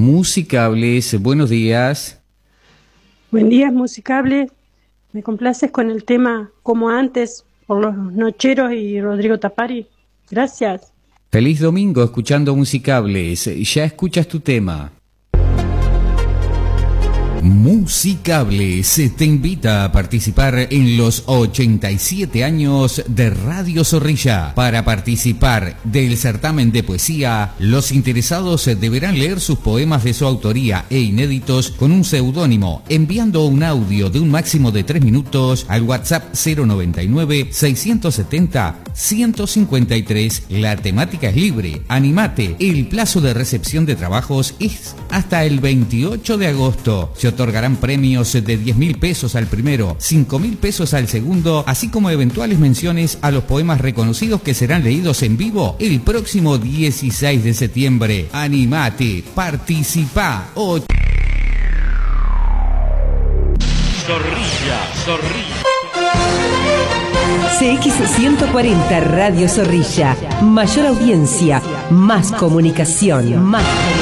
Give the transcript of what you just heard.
Musicables, buenos días. Buen día, Musicables. Me complaces con el tema Como Antes, por Los Nocheros y Rodrigo Tapari. Gracias. Feliz domingo escuchando Musicables. Ya escuchas tu tema. Musicables te invita a participar en los 87 años de Radio Zorrilla. Para participar del certamen de poesía, los interesados deberán leer sus poemas de su autoría e inéditos con un seudónimo, enviando un audio de un máximo de 3 minutos al WhatsApp 099-670-153. La temática es libre. Animate. El plazo de recepción de trabajos es hasta el 28 de agosto. Se otorgarán premios de 10.000 pesos al primero, 5.000 pesos al segundo, así como eventuales menciones a los poemas reconocidos que serán leídos en vivo el próximo 16 de septiembre. Animate, participa. Zorrilla. CX140 Radio Zorrilla. Mayor audiencia, más comunicación, más comunicación.